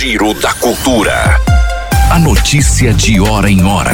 Giro da Cultura. A notícia de hora em hora.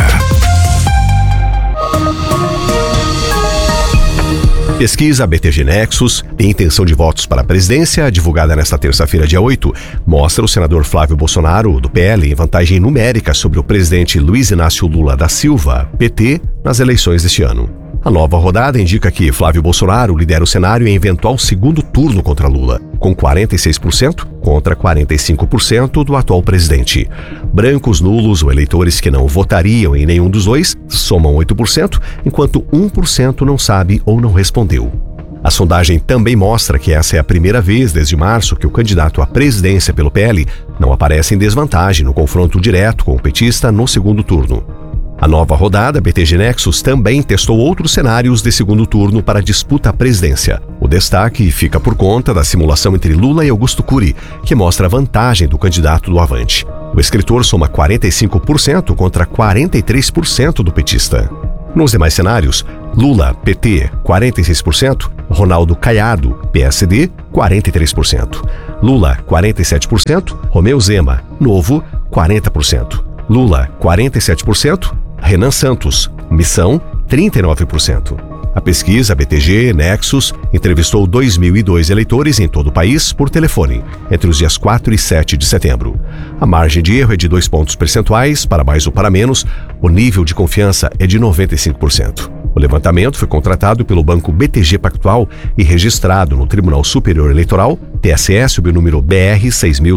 Pesquisa BTG Nexus e intenção de votos para a presidência, divulgada nesta terça-feira, dia 8, mostra o senador Flávio Bolsonaro, do PL, em vantagem numérica sobre o presidente Luiz Inácio Lula da Silva, PT, nas eleições deste ano. A nova rodada indica que Flávio Bolsonaro lidera o cenário em eventual segundo turno contra Lula, com 46% contra 45% do atual presidente. Brancos, nulos ou eleitores que não votariam em nenhum dos dois somam 8%, enquanto 1% não sabe ou não respondeu. A sondagem também mostra que essa é a primeira vez desde março que o candidato à presidência pelo PL não aparece em desvantagem no confronto direto com o petista no segundo turno. A nova rodada, BTG Nexus, também testou outros cenários de segundo turno para a disputa à presidência. O destaque fica por conta da simulação entre Lula e Augusto Cury, que mostra a vantagem do candidato do Avante. O escritor soma 45% contra 43% do petista. Nos demais cenários, Lula, PT, 46%, Ronaldo Caiado, PSD, 43%. Lula, 47%, Romeu Zema, Novo, 40%. Lula, 47%, Renan Santos, Missão, 39%. A pesquisa BTG Nexus entrevistou 2.002 eleitores em todo o país por telefone, entre os dias 4 e 7 de setembro. A margem de erro é de 2 pontos percentuais, para mais ou para menos. O nível de confiança é de 95%. O levantamento foi contratado pelo Banco BTG Pactual e registrado no Tribunal Superior Eleitoral, TSE, sob o número BR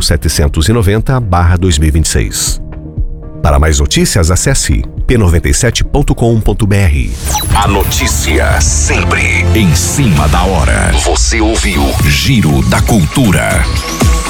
6700/2026. Para mais notícias, acesse p97.com.br. A notícia sempre em cima da hora. Você ouviu Giro da Cultura.